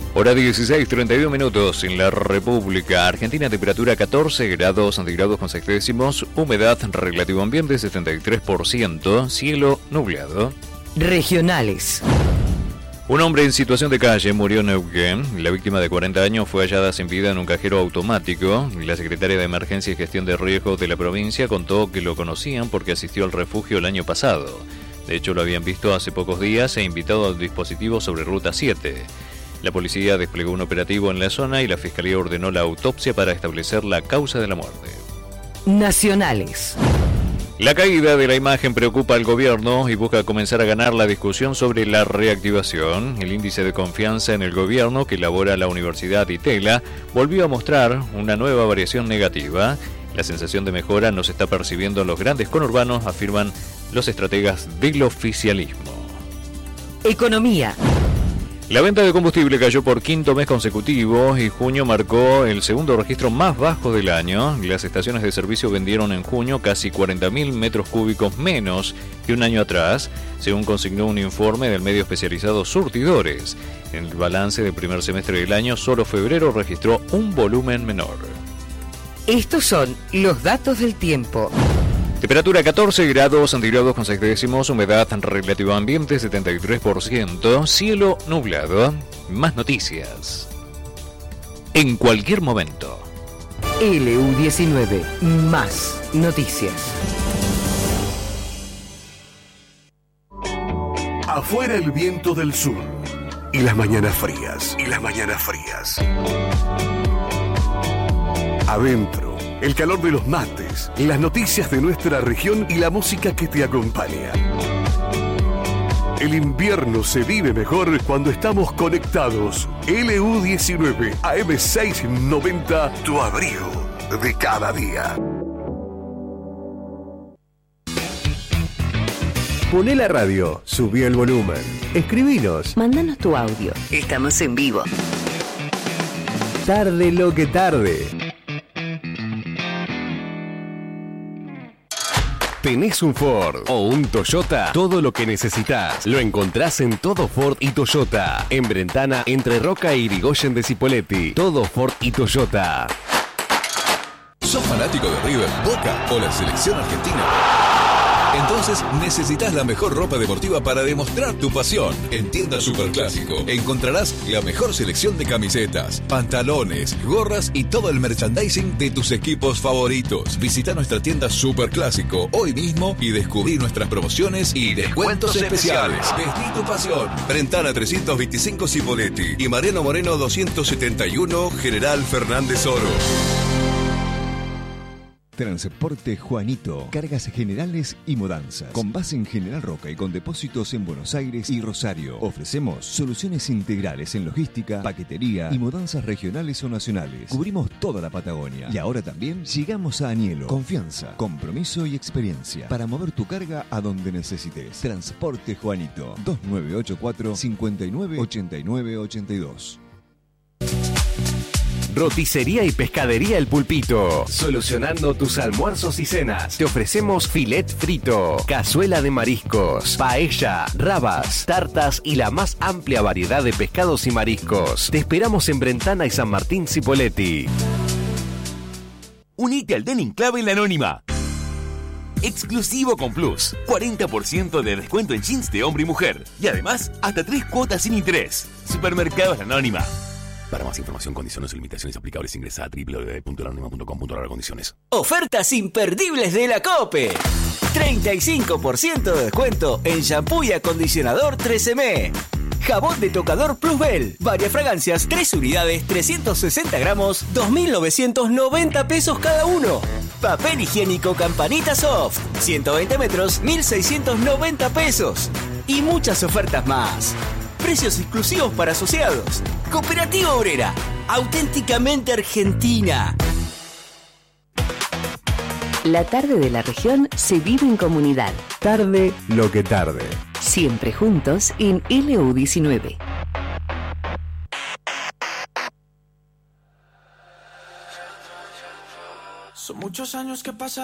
Hora 16:32 minutos en la República Argentina, temperatura 14 grados centígrados con 6 décimos, humedad relativo ambiente 73%, cielo nublado. Regionales. Un hombre en situación de calle murió en Neuquén. La víctima de 40 años fue hallada sin vida en un cajero automático. La secretaria de Emergencia y Gestión de Riesgos de la provincia contó que lo conocían porque asistió al refugio el año pasado. De hecho, lo habían visto hace pocos días e invitado al dispositivo sobre Ruta 7. La policía desplegó un operativo en la zona y la fiscalía ordenó la autopsia para establecer la causa de la muerte. Nacionales. La caída de la imagen preocupa al gobierno y busca comenzar a ganar la discusión sobre la reactivación. El índice de confianza en el gobierno que elabora la Universidad Itela volvió a mostrar una nueva variación negativa. La sensación de mejora no se está percibiendo en los grandes conurbanos, afirman los estrategas del oficialismo. Economía. La venta de combustible cayó por quinto mes consecutivo y junio marcó el segundo registro más bajo del año. Las estaciones de servicio vendieron en junio casi 40.000 metros cúbicos menos que un año atrás, según consignó un informe del medio especializado Surtidores. En el balance del primer semestre del año, solo febrero registró un volumen menor. Estos son los datos del tiempo. Temperatura 14 grados centígrados con 6 décimos, humedad relativa ambiente 73%, cielo nublado. Más noticias en cualquier momento. LU19, más noticias. Afuera el viento del sur y las mañanas frías. Adentro, el calor de los mates, las noticias de nuestra región y la música que te acompaña. El invierno se vive mejor cuando estamos conectados. LU19 AM690, tu abrigo de cada día. Poné la radio, subí el volumen, escribinos. Mándanos tu audio. Estamos en vivo. Tarde lo que tarde. ¿Tenés un Ford o un Toyota? Todo lo que necesitas lo encontrás en Todo Ford y Toyota. En Brentana, entre Roca y Irigoyen de Cipolletti. Todo Ford y Toyota. ¿Sos fanático de River, Boca o la selección argentina? Entonces necesitas la mejor ropa deportiva para demostrar tu pasión. En Tienda Superclásico encontrarás la mejor selección de camisetas, pantalones, gorras y todo el merchandising de tus equipos favoritos. Visita nuestra tienda Superclásico hoy mismo y descubrí nuestras promociones y descuentos especiales. Vestí tu pasión. Brentana 325 Cipolletti y Mariano Moreno 271 General Fernández Oro. Transporte Juanito, cargas generales y mudanzas. Con base en General Roca y con depósitos en Buenos Aires y Rosario. Ofrecemos soluciones integrales en logística, paquetería y mudanzas regionales o nacionales. Cubrimos toda la Patagonia. Y ahora también llegamos a Anielo. Confianza, compromiso y experiencia para mover tu carga a donde necesites. Transporte Juanito, 2984-598982. Roticería y pescadería El Pulpito. Solucionando tus almuerzos y cenas. Te ofrecemos filet frito, cazuela de mariscos, paella, rabas, tartas y la más amplia variedad de pescados y mariscos. Te esperamos en Brentana y San Martín Cipolletti. Unite al Denim Club en La Anónima. Exclusivo con Plus. 40% de descuento en jeans de hombre y mujer. Y además, hasta 3 cuotas sin interés. Supermercados La Anónima. Para más información, condiciones y limitaciones aplicables, ingresa a www.lanonima.com.ar. Condiciones. Ofertas imperdibles de la COPE. 35% de descuento en shampoo y acondicionador 13M. Jabón de tocador Plusbel. Varias fragancias, 3 unidades, 360 gramos, 2.990 pesos cada uno. Papel higiénico Campanita Soft. 120 metros, 1.690 pesos. Y muchas ofertas más. Precios exclusivos para asociados. Cooperativa Obrera, auténticamente argentina. La tarde de la región se vive en comunidad. Tarde lo que tarde. Siempre juntos en LU19. Son muchos años que pasan.